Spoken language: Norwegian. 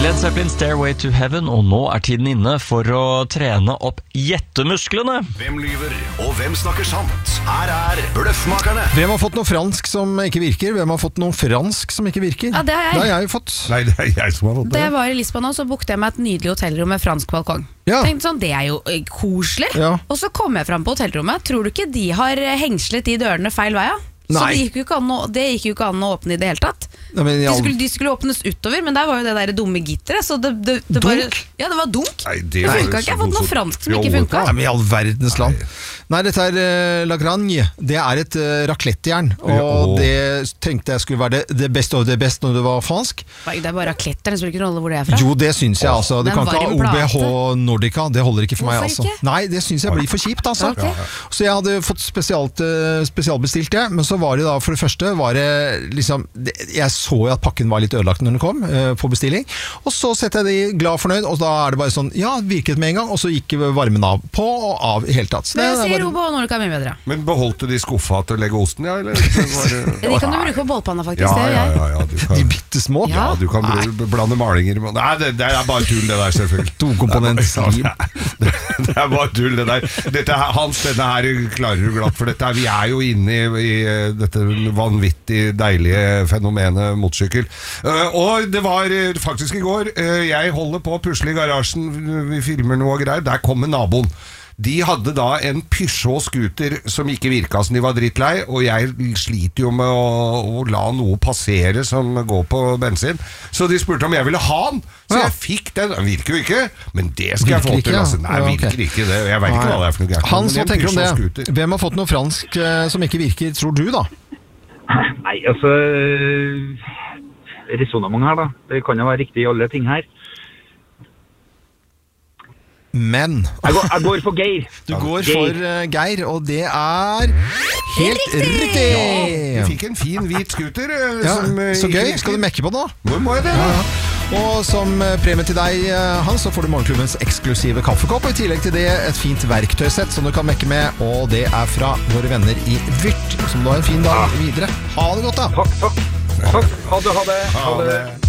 Led Zeppelin Stairway to Heaven, og nå tiden inne for å trene opp gjettemusklene. Hvem lyver, og hvem snakker sant? Her Bløffmakerne. Hvem har fått noe fransk som ikke virker? Hvem har fått noe fransk som ikke virker? Ja, det har jeg. Det har jeg jo fått. Nei, det jeg som har fått Da det. jeg var i Lisbon nå, så bookte jeg meg et nydelig hotellrom med fransk balkong. Ja. Tenkte sånn, det jo koselig. Ja. Og så kom jeg fram på hotellrommet. Tror du ikke de har hengslet de dørene feil vei? Ja? Så Nei. det gikk jo ikke an å åpne i det hele tatt. Ja, men De skulle åpnes utover, men der var jo det der dumme gitteret. Så det bare, ja, det var dunk. Nei, Det funka ikke. Jeg har fått noe fransk som ikke funka. Nei, men i all verdens land. Nei, dette La Gragne. Det et raclettejern. Og det tenkte jeg skulle være det best of det best når det var fransk. Det bare raclette, det spiller ikke rolle hvor det fra. Jo, det syns jeg altså. Du Det kan ikke ha varm plate. OBH Nordica. Det holder ikke for meg, Hvorfor altså. ikke? Nei, det syns jeg blir for kjipt, altså. Ok. Så jeg hadde fått spesialbestilt det, men så var det da, for det første, jeg så jo at pakken var litt ødelagt når den kom på bestilling, og så setter jeg de glad fornøyd, og da det bare sånn, ja, virket med en gang, og så gikk varmen av, på og av i hele tatt. Så Men jeg det sier OBH Nordica mye bedre. Men beholdte de skuffa til å legge osten, ja? Eller? De kan du bruke på bålpanna, faktisk. Ja, det gjør jeg. ja, du kan, De bittesmå. ja, du kan blande malinger. Nei, det bare tull det der, selvfølgelig. Tokomponent slim. Det bare tull det der. Hans, denne her klarer du glatt, for dette, vi jo inne i dette vanvittig deilige fenomenet motorsykkel. Og det var faktisk i går, jeg holder på å pusle i garasjen, vi filmer noe greier, der kommer naboen. De hadde da en Peugeot-scooter som ikke virket som de var drittlei, og jeg sliter jo med å la noe passere som går på bensin. Så de spurte om jeg ville ha den, så jeg fikk den. Den virker jo ikke, men det skal jeg få til. Altså. Nei, virker ikke det. Jeg vet ikke hva det for noe gærent. Hans, hva tenker du om det? Hvem har fått noe fransk som ikke virker, tror du da? Nei, altså resonnement her da. Det kan jo være riktig i alle ting her. Men Jeg går for Geir. du går for Geir, og det helt riktig! Vi fikk en fin hvit scooter. Ja, som, så gøy. Skal du mekke på den da? Må jeg det? Og som premie til deg, Hans, så får du Morgenklubbens eksklusive kaffekopp, og i tillegg til det et fint verktøysett som du kan mekke med, og det fra våre venner i Vyrt, som du har en fin dag videre. Ha det godt da! Takk. Ha det.